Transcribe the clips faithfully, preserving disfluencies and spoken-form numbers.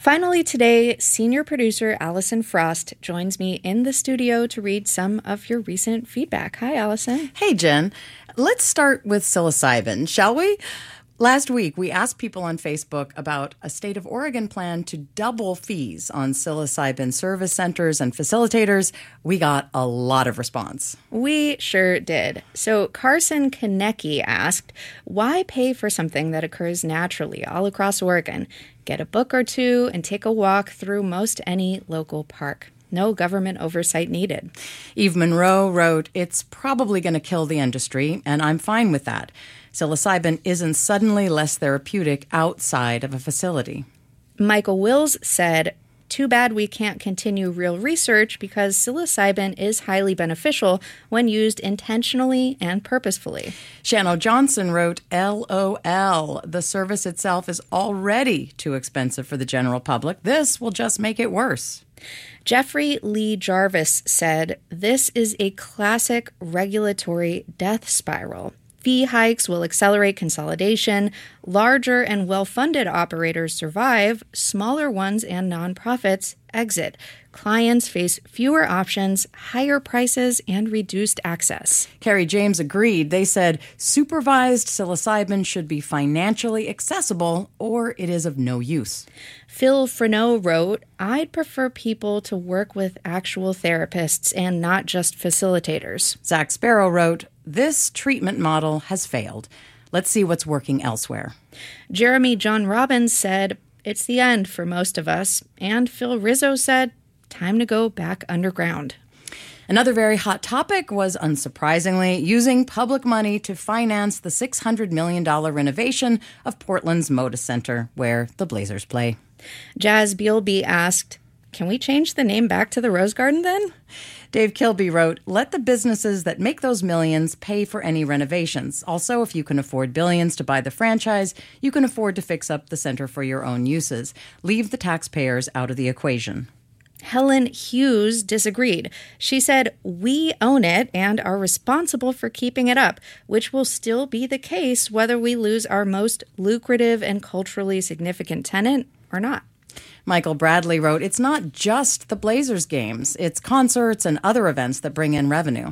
Finally today, senior producer Allison Frost joins me in the studio to read some of your recent feedback. Hi, Allison. Hey, Jen. Let's start with psilocybin, shall we? Last week, we asked people on Facebook about a state of Oregon plan to double fees on psilocybin service centers and facilitators. We got a lot of response. We sure did. So Carson Konecki asked, why pay for something that occurs naturally all across Oregon? Get a book or two and take a walk through most any local park. No government oversight needed. Eve Monroe wrote, it's probably going to kill the industry, and I'm fine with that. Psilocybin isn't suddenly less therapeutic outside of a facility. Michael Wills said, too bad we can't continue real research because psilocybin is highly beneficial when used intentionally and purposefully. Shanno Johnson wrote, L O L. The service itself is already too expensive for the general public. This will just make it worse. Jeffrey Lee Jarvis said, this is a classic regulatory death spiral. Fee hikes will accelerate consolidation. Larger and well-funded operators survive. Smaller ones and nonprofits exit. Clients face fewer options, higher prices, and reduced access. Carrie James agreed. They said supervised psilocybin should be financially accessible or it is of no use. Phil Freneau wrote, I'd prefer people to work with actual therapists and not just facilitators. Zach Sparrow wrote, this treatment model has failed. Let's see what's working elsewhere. Jeremy John Robbins said, it's the end for most of us. And Phil Rizzo said, time to go back underground. Another very hot topic was, unsurprisingly, using public money to finance the six hundred million dollars renovation of Portland's Moda Center, where the Blazers play. Jazz Bealby asked, can we change the name back to the Rose Garden then? Dave Kilby wrote, let the businesses that make those millions pay for any renovations. Also, if you can afford billions to buy the franchise, you can afford to fix up the center for your own uses. Leave the taxpayers out of the equation. Helen Hughes disagreed. She said, we own it and are responsible for keeping it up, which will still be the case whether we lose our most lucrative and culturally significant tenant or not. Michael Bradley wrote, it's not just the Blazers games. It's concerts and other events that bring in revenue.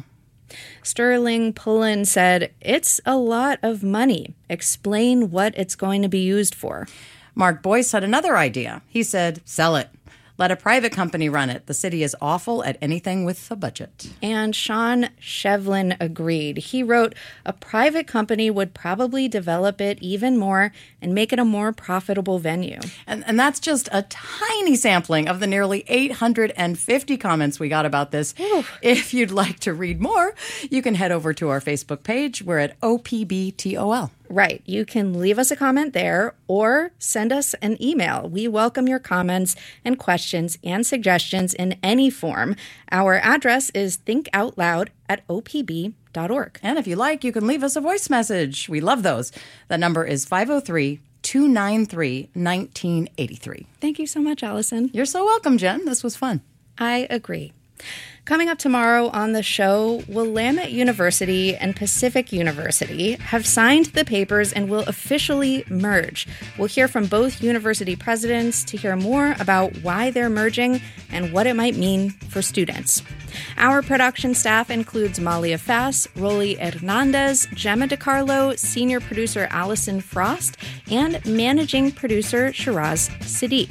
Sterling Pullen said, it's a lot of money. Explain what it's going to be used for. Mark Boyce had another idea. He said, sell it. Let a private company run it. The city is awful at anything with a budget. And Sean Shevlin agreed. He wrote, a private company would probably develop it even more and make it a more profitable venue. And, and that's just a tiny sampling of the nearly eight hundred fifty comments we got about this. Ooh. If you'd like to read more, you can head over to our Facebook page. We're at O P B T O L. Right. You can leave us a comment there or send us an email. We welcome your comments and questions and suggestions in any form. Our address is thinkoutloud at O P B dot org. And if you like, you can leave us a voice message. We love those. That number is five oh three, two nine three, one nine eight three. Thank you so much, Allison. You're so welcome, Jen. This was fun. I agree. Coming up tomorrow on the show, Willamette University and Pacific University have signed the papers and will officially merge. We'll hear from both university presidents to hear more about why they're merging and what it might mean for students. Our production staff includes Malia Fass, Rolly Hernandez, Gemma DiCarlo, senior producer Allison Frost, and managing producer Shiraz Siddiq.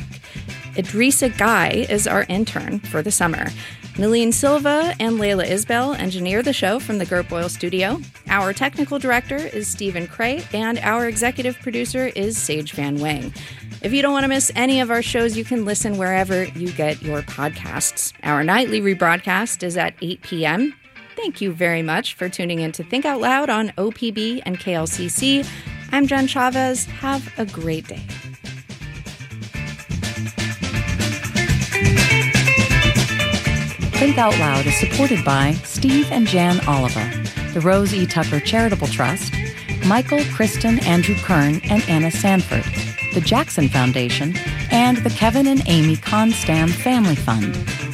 Idrissa Guy is our intern for the summer. Nalene Silva and Layla Isbell engineer the show from the Gert Boyle studio. Our technical director is Stephen Cray, and our executive producer is Sage Van Wang. If you don't want to miss any of our shows, you can listen wherever you get your podcasts. Our nightly rebroadcast is at eight p.m. Thank you very much for tuning in to Think Out Loud on O P B and K L C C. I'm Jen Chavez. Have a great day. Think Out Loud is supported by Steve and Jan Oliva, the Rose E. Tucker Charitable Trust, Michael, Kristen, Andrew Kern, and Anna Sanford, the Jackson Foundation, and the Kevin and Amy Constam Family Fund.